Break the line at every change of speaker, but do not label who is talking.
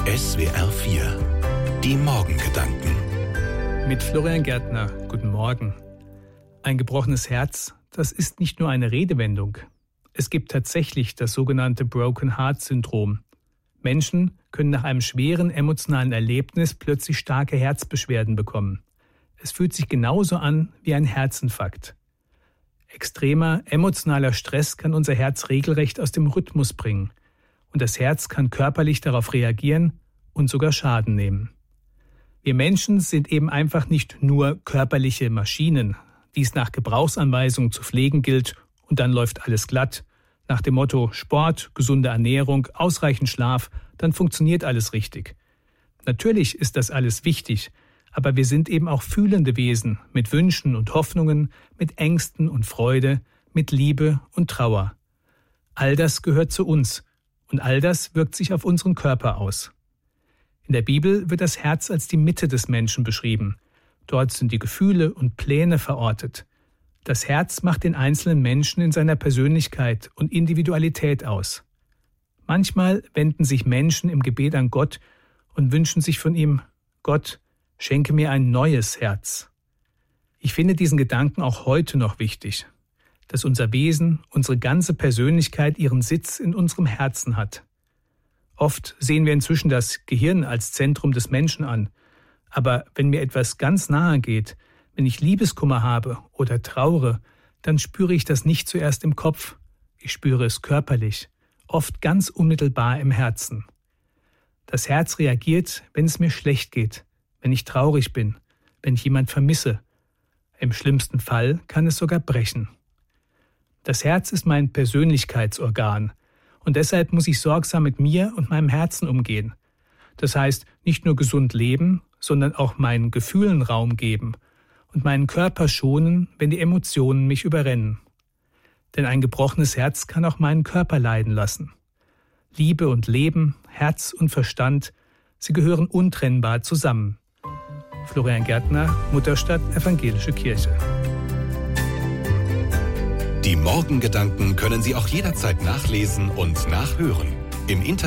SWR 4 Die Morgengedanken.
Mit Florian Gärtner. Guten Morgen. Ein gebrochenes Herz, das ist nicht nur eine Redewendung. Es gibt tatsächlich das sogenannte Broken Heart Syndrom. Menschen können nach einem schweren emotionalen Erlebnis plötzlich starke Herzbeschwerden bekommen. Es fühlt sich genauso an wie ein Herzinfarkt. Extremer emotionaler Stress kann unser Herz regelrecht aus dem Rhythmus bringen. Und das Herz kann körperlich darauf reagieren und sogar Schaden nehmen. Wir Menschen sind eben einfach nicht nur körperliche Maschinen, die es nach Gebrauchsanweisung zu pflegen gilt und dann läuft alles glatt. Nach dem Motto Sport, gesunde Ernährung, ausreichend Schlaf, dann funktioniert alles richtig. Natürlich ist das alles wichtig, aber wir sind eben auch fühlende Wesen mit Wünschen und Hoffnungen, mit Ängsten und Freude, mit Liebe und Trauer. All das gehört zu uns und all das wirkt sich auf unseren Körper aus. In der Bibel wird das Herz als die Mitte des Menschen beschrieben. Dort sind die Gefühle und Pläne verortet. Das Herz macht den einzelnen Menschen in seiner Persönlichkeit und Individualität aus. Manchmal wenden sich Menschen im Gebet an Gott und wünschen sich von ihm: Gott, schenke mir ein neues Herz. Ich finde diesen Gedanken auch heute noch wichtig, dass unser Wesen, unsere ganze Persönlichkeit ihren Sitz in unserem Herzen hat. Oft sehen wir inzwischen das Gehirn als Zentrum des Menschen an. Aber wenn mir etwas ganz nahe geht, wenn ich Liebeskummer habe oder trauere, dann spüre ich das nicht zuerst im Kopf. Ich spüre es körperlich, oft ganz unmittelbar im Herzen. Das Herz reagiert, wenn es mir schlecht geht, wenn ich traurig bin, wenn ich jemand vermisse. Im schlimmsten Fall kann es sogar brechen. Das Herz ist mein Persönlichkeitsorgan und deshalb muss ich sorgsam mit mir und meinem Herzen umgehen. Das heißt, nicht nur gesund leben, sondern auch meinen Gefühlen Raum geben und meinen Körper schonen, wenn die Emotionen mich überrennen. Denn ein gebrochenes Herz kann auch meinen Körper leiden lassen. Liebe und Leben, Herz und Verstand, sie gehören untrennbar zusammen. Florian Gärtner, Mutterstadt Evangelische Kirche.
Die Morgengedanken können Sie auch jederzeit nachlesen und nachhören. Im Internet